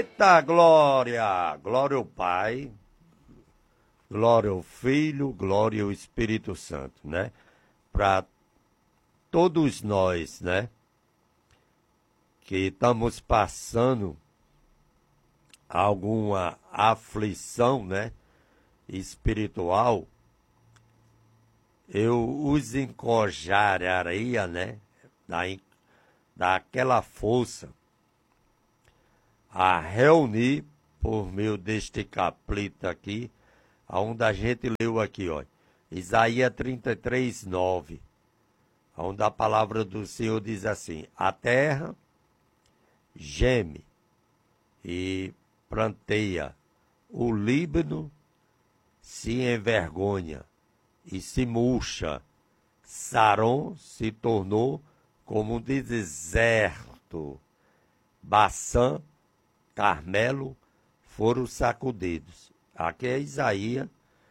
Eita, glória! Glória ao Pai, glória ao Filho, glória ao Espírito Santo, né? Para todos nós, né? Que estamos passando alguma aflição, né? Espiritual, eu os encorajaria, né? Daquela força a reunir por meio deste capítulo aqui, onde a gente leu aqui, ó, Isaías 33, 9, onde a palavra do Senhor diz assim: a terra geme e pranteia, o Líbano se envergonha e se murcha, Saron se tornou como um deserto, Baçã, Carmelo foram sacudidos. Aqui é Isaías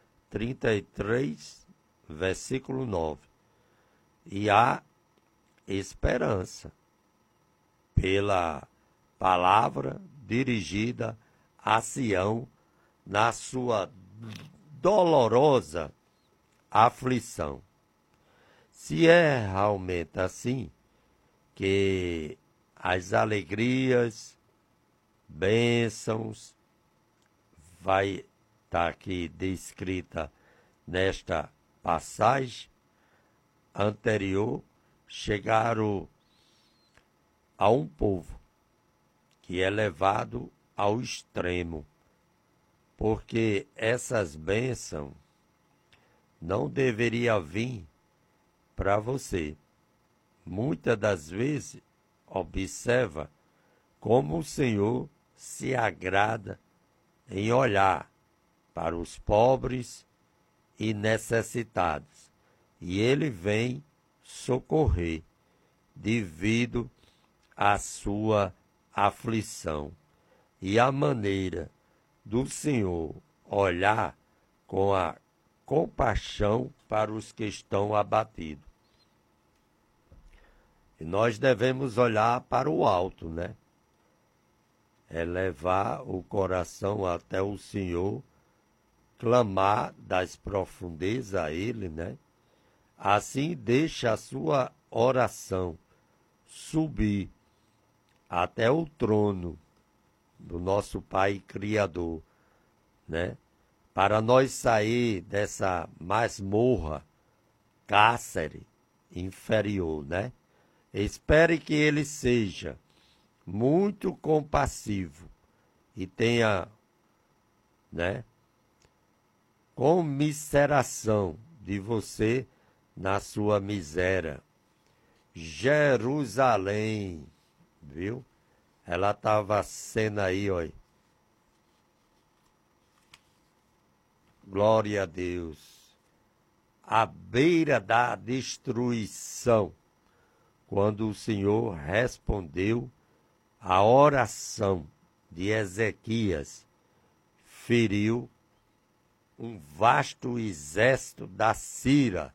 33, versículo 9. E há esperança pela palavra dirigida a Sião na sua dolorosa aflição. Se é realmente assim, que as alegrias, bênçãos, vai estar aqui descrita nesta passagem anterior, chegaram a um povo que é levado ao extremo, porque essas bênçãos não deveriam vir para você. Muitas das vezes, observa como o Senhor se agrada em olhar para os pobres e necessitados, e Ele vem socorrer devido à sua aflição. E a maneira do Senhor olhar com a compaixão para os que estão abatidos. E nós devemos olhar para o alto, né? É levar o coração até o Senhor, clamar das profundezas a Ele, né? Assim deixa a sua oração subir até o trono do nosso Pai Criador, né? Para nós sair dessa masmorra, cárcere inferior, né? Espere que Ele seja muito compassivo e tenha, né, comiseração de você na sua miséria. Jerusalém, viu? Ela estava sendo aí, ó. Glória a Deus. À beira da destruição, quando o Senhor respondeu a oração de Ezequias, feriu um vasto exército da Síria.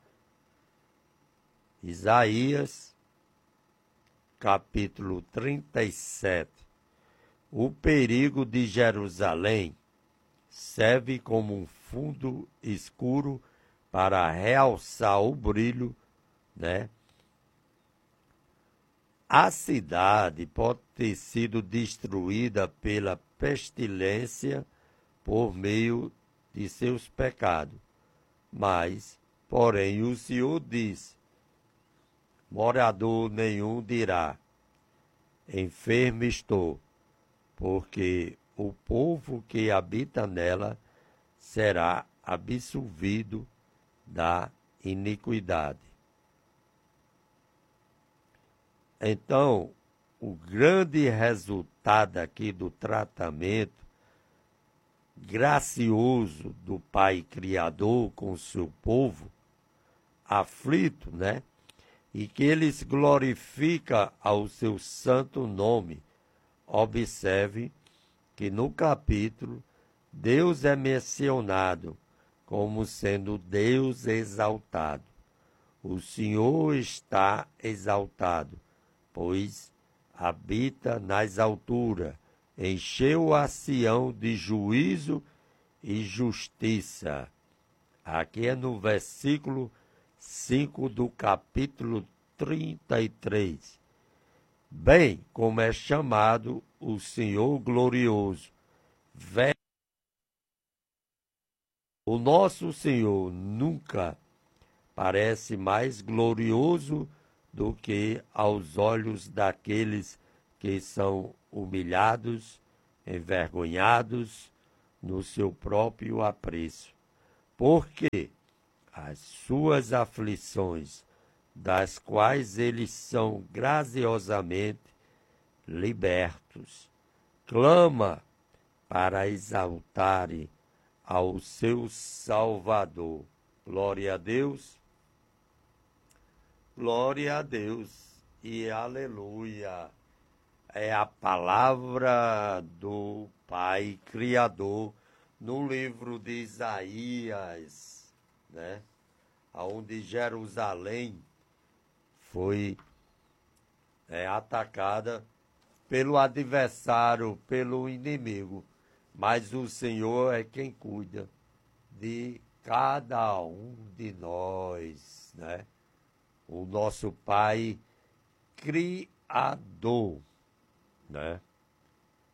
Isaías, capítulo 37. O perigo de Jerusalém serve como um fundo escuro para realçar o brilho, né? A cidade pode ter sido destruída pela pestilência por meio de seus pecados. Mas, porém, o Senhor diz: morador nenhum dirá, enfermo estou, porque o povo que habita nela será absolvido da iniquidade. Então, o grande resultado aqui do tratamento gracioso do Pai Criador com o seu povo aflito, né? E que eles glorificam ao seu santo nome. Observe que no capítulo, Deus é mencionado como sendo Deus exaltado. O Senhor está exaltado, pois habita nas alturas encheu a Sião de juízo e justiça. Aqui é no versículo 5 do capítulo 33. Bem como é chamado o Senhor glorioso. O nosso Senhor nunca parece mais glorioso do que aos olhos daqueles que são humilhados, envergonhados no seu próprio apreço. Porque as suas aflições, das quais eles são graciosamente libertos, clama para exaltarem ao seu Salvador. Glória a Deus e aleluia. É a palavra do Pai Criador no livro de Isaías, né? Onde Jerusalém foi atacada pelo adversário, pelo inimigo. Mas o Senhor é quem cuida de cada um de nós, né? O nosso Pai Criador, né?